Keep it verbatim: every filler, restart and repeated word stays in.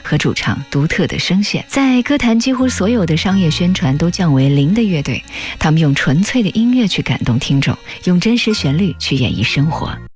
和主唱独特的声线。在歌坛几乎所有的商业宣传都降为零的乐队，他们用纯粹的音乐去感动听众，用真实旋律去演绎生活。